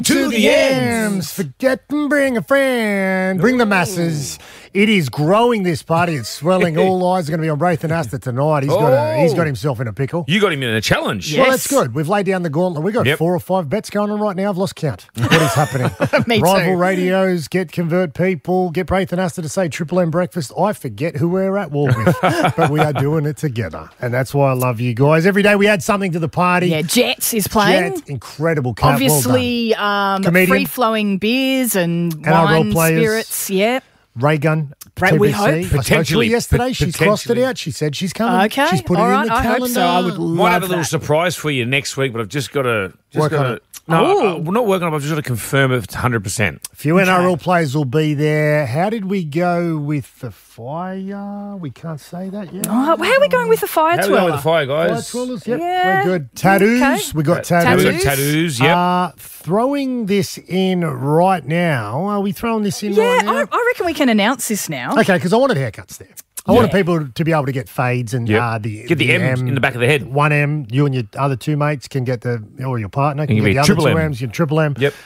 To the ends. Forget and bring a friend. Bring the masses. It is growing, this party. It's swelling. All eyes are going to be on Braithen Astor tonight. He's got himself in a pickle. You got him in a challenge. Yes. Well, that's good. We've laid down the gauntlet. We've got 4 or 5 bets going on right now. I've lost count. What is happening? Me Rival too. radios, convert people, get Braithen Astor to say Triple M breakfast. I forget who we're at war with, but we are doing it together. And that's why I love you guys. Every day we add something to the party. Yeah, Jets is playing. Jets, incredible cat. Obviously, free-flowing beers and wine, players. spirits. Yeah. Ray Gun. Right, we TBC. hope. I spoke to her Potentially. yesterday. She's crossed it out. She said she's coming. Okay. She's put it All in right, the I calendar. hope so. I would love Might have a little that. surprise for you next week, but I've just got to Work on it. No, we're not working on it. I've just got to confirm it 100%. A few NRL players will be there. How did we go with the fire? We can't say that yet. Oh, how are we going with the fire How are we going twirler? with the fire, Fire guys? twirlers, yep, Yeah. we're good. Tattoos, Okay. we got Tattoos. tattoos. Tattoos, yep. Throwing this in right now. Are we throwing this in Yeah, right now? I reckon we can announce this now. Okay, because I wanted haircuts there. I wanted people to be able to get fades and Yep. Get the M in the back of the head. 1M. You and your other 2 mates can get or your partner can You get can the be other triple 2 M. M's. You can triple M. Yep.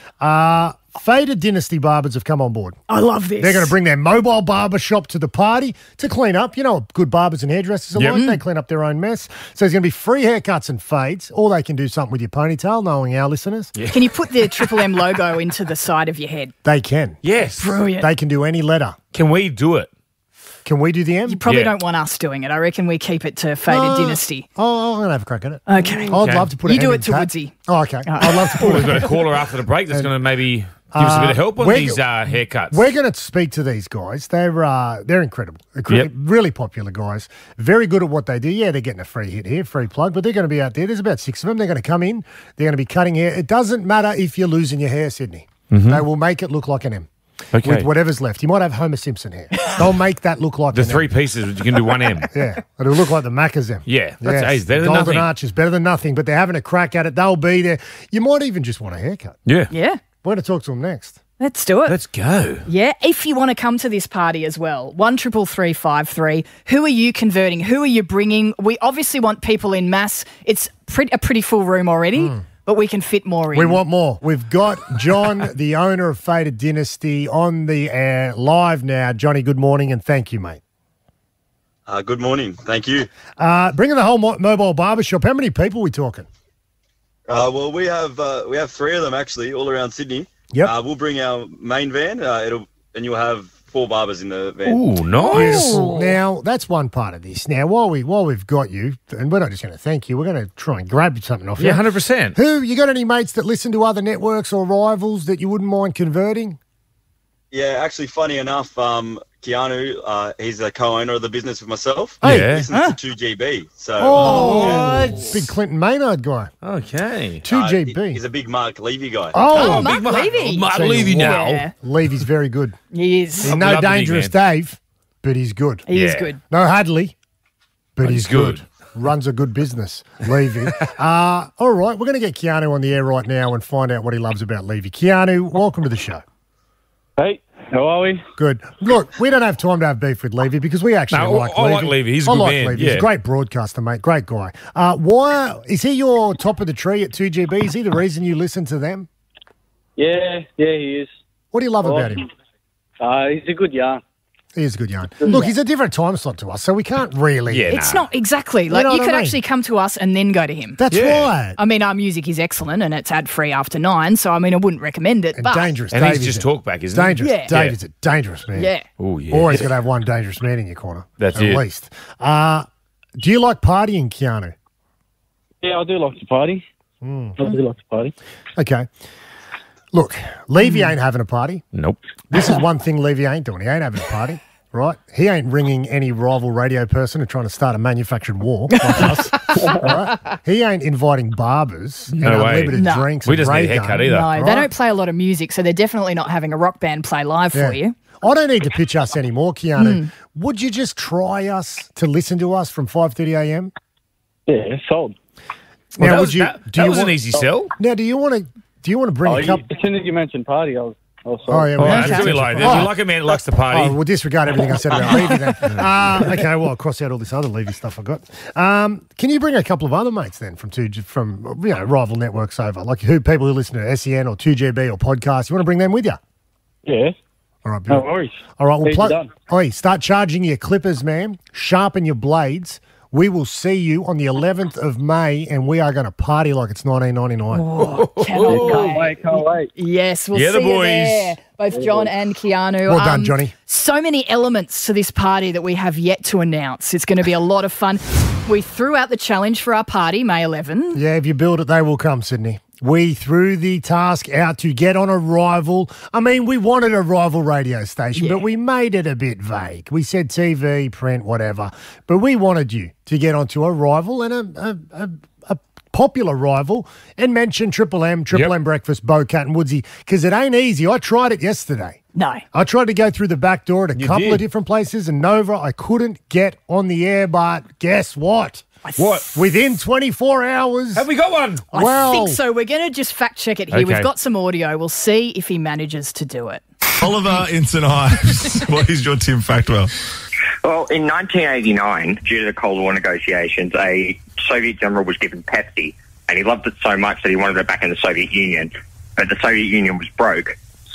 Faded Dynasty Barbers have come on board. I love this. They're going to bring their mobile barber shop to the party to clean up. You know what good barbers and hairdressers are Yep. like. They clean up their own mess. So there's going to be free haircuts and fades, or they can do something with your ponytail, knowing our listeners. Can you put the Triple M logo into the side of your head? They can. Yes. Brilliant. They can do any letter. Can we do it? Can we do the M? You probably Yeah. don't want us doing it. I reckon we keep it to Faded Dynasty. Oh, I'm going to have a crack at it. Okay. I'd Okay. love to put You an do M it in to Tat. Woodsy. Oh, okay. I'd love to put We've it. got a caller after the break that's going to maybe give us a bit of help on we're- these haircuts. We're going to speak to these guys. They're incredible. Yep. Really popular guys. Very good at what they do. Yeah, they're getting a free hit here, free plug, but they're going to be out there. There's about 6 of them. They're going to come in. They're going to be cutting hair. It doesn't matter if you're losing your hair, Sydney. They will make it look like an M. Okay. With whatever's left. You might have Homer Simpson hair. They'll make that look like The an 3 M. pieces, you can do 1M. Yeah, it'll look like the Macca's M. Yeah, that's hey, it's better than Golden nothing. Arch is better than nothing, but they're having a crack at it. They'll be there. You might even just want a haircut. Yeah. Yeah. We're going to talk to them next. Let's do it. Let's go. Yeah, if you want to come to this party as well, 133353. Who are you converting? Who are you bringing? We obviously want people in mass. It's a pretty full room already, but we can fit more in. We want more. We've got John, the owner of Faded Dynasty, on the air live now. Johnny, good morning and thank you, mate. Good morning. Thank you. Bringing the whole mobile barbershop. How many people are we talking? Well, we have 3 of them actually all around Sydney. Yep. We'll bring our main van. And you'll have 4 barbers in the van. Ooh, nice. Beautiful. Now, that's one part of this. Now, while we've got you, and we're not just going to thank you, we're going to try and grab something off you. Yeah, 100%. Who, you got any mates that listen to other networks or rivals that you wouldn't mind converting? Yeah, actually, funny enough, Keanu, he's a co-owner of the business with myself. Hey. Yeah. He listens to 2GB. So, Big Clinton Maynard guy. Okay. 2GB. he's a big Mark Levy guy. Oh, Mark Levy. Mark Tell you Levy what. now. Yeah. Levy's very good. He is. He's no love the big dangerous man. Dave, but he's good. He is Yeah. good. No Hadley, but he's he's good. Runs a good business, Levy. All right, we're going to get Keanu on the air right now and find out what he loves about Levy. Keanu, welcome to the show. Hey, how are we? Good. Look, we don't have time to have beef with Levy because we actually No, like I Levy. like Levy. He's a I good like man, Levy. He's a yeah. great broadcaster, mate. Great guy. Why is he your top of the tree at 2GB? Is he the reason you listen to them? Yeah, he is. What do you love about him? He's a good yarn. He is a good yarn. Look, he's a different time slot to us, so we can't really. Yeah, It's nah. not exactly. Like, know you what could I mean? actually come to us and then go to him. That's Yeah. right. I mean, our music is excellent and it's ad-free after 9, so, I mean, I wouldn't recommend it. And but dangerous. And Dave he's is just a- talk back, isn't Dangerous. Yeah. Dave is a dangerous man. Yeah. Oh, yeah. Always got to have one dangerous man in your corner. That's at it. least. Do you like partying, Keanu? Yeah, I do like to party. I do like to party. Okay. Look, Levy ain't having a party. Nope. This is one thing Levy ain't doing. He ain't having a party, right? He ain't ringing any rival radio person and trying to start a manufactured war like us. Right? He ain't inviting barbers and No way. unlimited No. drinks. We and just need a ray haircut gun. either. No, Right. they don't play a lot of music, so they're definitely not having a rock band play live Yeah. for you. I don't need to pitch us anymore, Keanu. Hmm. Would you just try us to listen to us from 5:30 a.m.? Yeah, sold. Well, Now, that would was, you? that, do that you was want, an easy sell. Now, do you want to bring a couple? As soon as you mentioned party, I was Also. Oh, yeah. Oh, well, it's really like, Oh. we like a man that likes to party. Oh, we'll disregard everything I said about Levy then. Okay, well, I'll cross out all this other Levy stuff I got. Can you bring a couple of other mates then from rival networks over? Like people who listen to SEN or 2GB or podcasts. You want to bring them with you? Yeah. All right, No worries. All right, Easy done. start charging your clippers, man. Sharpen your blades. We will see you on the 11th of May, and we are going to party like it's 1999. Oh, cannot wait. Can't wait. Yes, we'll Yeah, the see you boys. there. Both John and Keanu. Well done, Johnny. So many elements to this party that we have yet to announce. It's going to be a lot of fun. We threw out the challenge for our party, May 11. Yeah, if you build it, they will come, Sydney. We threw the task out to get on a rival. I mean, we wanted a rival radio station, but we made it a bit vague. We said TV, print, whatever. But we wanted you to get onto a rival and a popular rival and mention Triple M Breakfast, Bocat and Woodsy, because it ain't easy. I tried it yesterday. No. I tried to go through the back door at a couple did. of different places and Nova. I couldn't get on the air, but guess what? What? Within 24 hours. Have we got one? I think so. We're going to just fact check it here. Okay. We've got some audio. We'll see if he manages to do it. Oliver in St Ives, what is your Tim Factwell? Well, in 1989, due to the Cold War negotiations, a Soviet general was given Pepsi, and he loved it so much that he wanted it back in the Soviet Union. But the Soviet Union was broke,